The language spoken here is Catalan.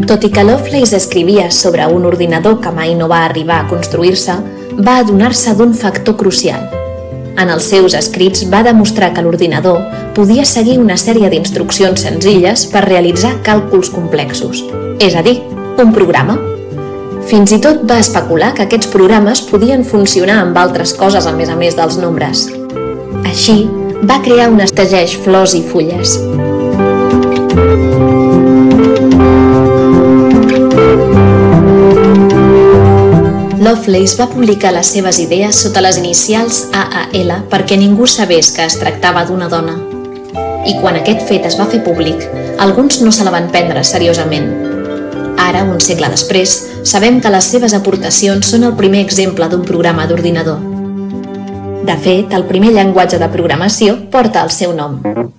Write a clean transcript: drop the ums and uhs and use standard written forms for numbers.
Tot i que Lovelace escrivia sobre un ordinador que mai no va arribar a construir-se, va adonar-se d'un factor crucial. En els seus escrits va demostrar que l'ordinador podia seguir una sèrie d'instruccions senzilles per realitzar càlculs complexos, és a dir, un programa. Fins i tot va especular que aquests programes podien funcionar amb altres coses a més dels nombres. Així, va crear un estegeix flors i fulles. Lovelace va publicar les seves idees sota les inicials AAL perquè ningú sabés que es tractava d'una dona. I quan aquest fet es va fer públic, alguns no se la van prendre seriosament. Ara, un segle després, sabem que les seves aportacions són el primer exemple d'un programa d'ordinador. De fet, el primer llenguatge de programació porta el seu nom.